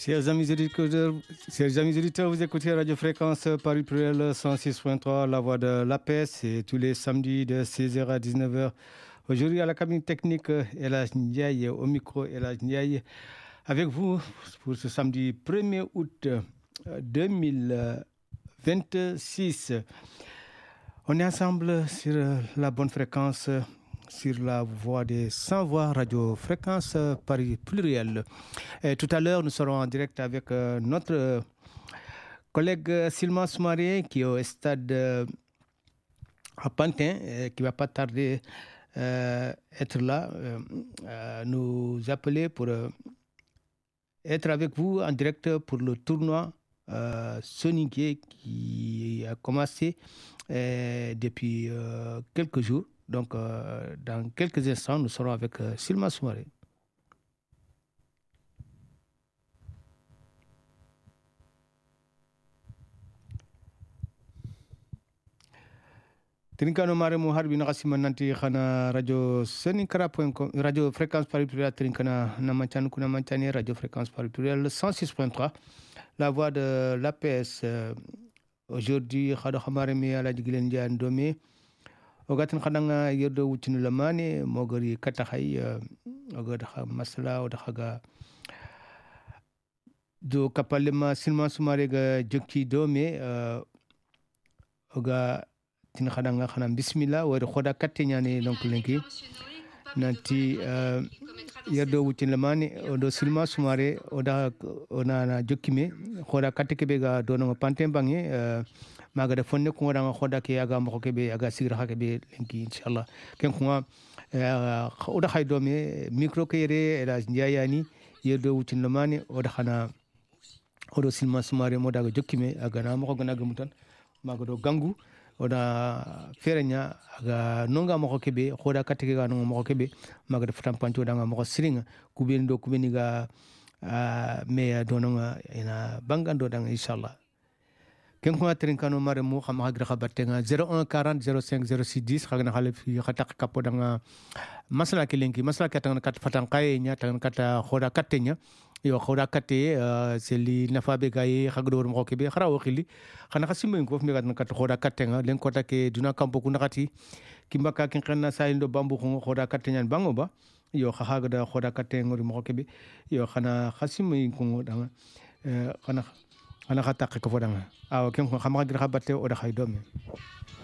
Chers amis auditeurs, vous écoutez Radio Fréquence Paris Pluriel 106.3, la voix de la paix, c'est tous les samedis de 16h à 19h. Aujourd'hui, à la cabine technique, Elhadj Ndiaye, au micro, Elhadj Ndiaye, avec vous pour ce samedi 1er août 2026. On est ensemble sur la bonne fréquence, sur la voie des 100 voix Radio Fréquence Paris Pluriel. Et tout à l'heure, nous serons en direct avec notre collègue Silman Soumaré qui est au stade à Pantin, qui ne va pas tarder être là, nous appeler pour être avec vous en direct pour le tournoi Soninké qui a commencé depuis quelques jours. Donc, dans quelques instants, nous serons avec Silman Soumaré. Trinkano mare mo harbi na kasima nanti khana radio soninkara.com radio fréquence Paris Pluriel trinkana na manchane kuna manchane radio fréquence Paris Pluriel 106.3 la voix de l'APS. Aujourd'hui khado khamare mi ala digilen dia ndome ogatin khadanga yerdo wutinu lamane mogori katakhay ogada masla oda khaga do kapalema Silman Soumaré ga jokki dome oga tin khadanga khana bismillah wari khoda kattenyane donc lenki nanti yerdo wutin lamani odo Silman Soumaré oda ona jokkime khoda katteke ga dono pantem bangi maga da fonne ko nga khoda ke aga mo kebe aga sigra hakebe lenki inshallah ken ko oda khaydo me micro kere Elhadj Ndiaye ni yerdo wutin lamani oda khana odo Silman Soumaré mo daga jokkime aga na mo ko gana gamutan maga do gangu oda ferenya aga nonga mo kebe khoda katike ga nonga mo kebe maga futam panto danga mo siringa kubeni do kubeni ga me dononga ina bangando danga inshallah ken ko trinkano mare mo xam hagra khabatenga 01 40 05 06 10 khagna khale fi khatak kapo danga masala ke lenki masala ke tanga kat fatan kay nya tanga kata khoda katenya yo khoda katte seli nafabe gay khagdo mo kebe khara waxili xana xasimbe ko fmi gat kat khoda kattenga len ko take duna kampo ku nakati kimbaka kin xenna sayndo bambu ko khoda kattenyan bango ba yo khaga da khoda kattengo mo kebe yo xana xasimbe ko danga xana xata ko fodanga aw ken ko xama gira xabate o da xay dome